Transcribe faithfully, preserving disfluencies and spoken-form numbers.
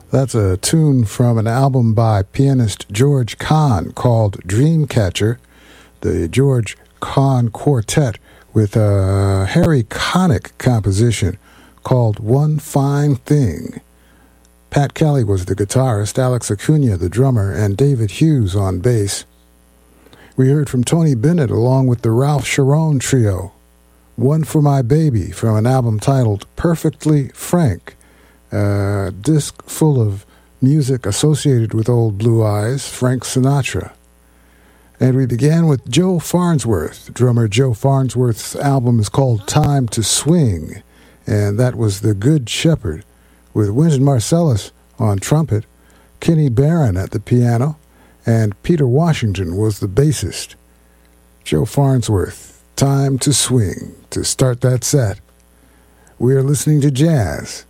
That's a tune from an album by pianist George Kahn called Dreamcatcher, the George Kahn Quartet, with a Harry Connick composition called One Fine Thing. Pat Kelly was the guitarist, Alex Acuna the drummer, and David Hughes on bass. We heard from Tony Bennett along with the Ralph Sharon Trio, One for My Baby, from an album titled Perfectly Frank, a disc full of music associated with Old Blue Eyes, Frank Sinatra. And we began with Joe Farnsworth. Drummer Joe Farnsworth's album is called Time to Swing, and that was The Good Shepherd, with Wynton Marsalis on trumpet, Kenny Barron at the piano, and Peter Washington was the bassist. Joe Farnsworth, Time to Swing, to start that set. We are listening to jazz